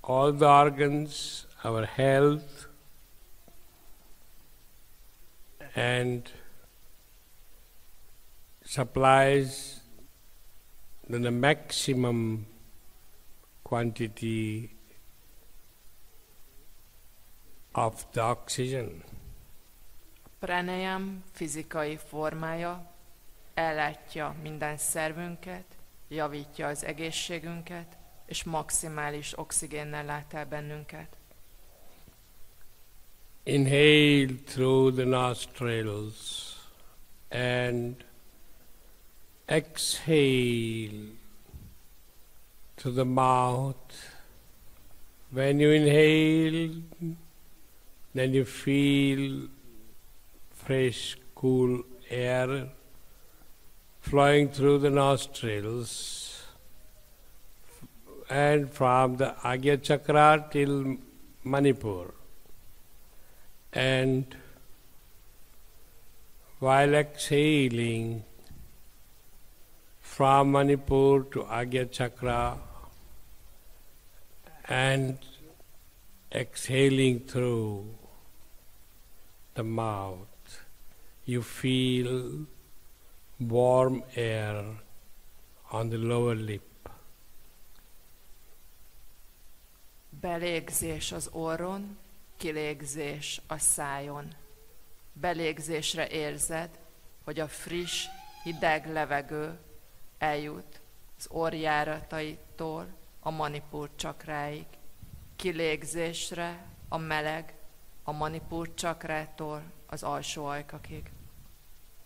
all the organs, our health, and supplies the maximum quantity of the oxygen. Pranayam fizikai formája ellátja minden szervünket, javítja az egészségünket, és maximális oxigénnel lát el bennünket. Inhale through the nostrils and exhale to the mouth. When you inhale, then you feel fresh, cool air flowing through the nostrils, and from the Agya Chakra till Manipur. And while exhaling from Manipur to Agya Chakra and exhaling through the mouth, you feel warm air on the lower lip. Belégzés az orron, kilégzés a szájon. Belégzésre érzed, hogy a friss, hideg levegő eljut az orrjárataitól a Manipur csakráig. Kilégzésre a meleg a Manipur csakrától az alsó ajkakig.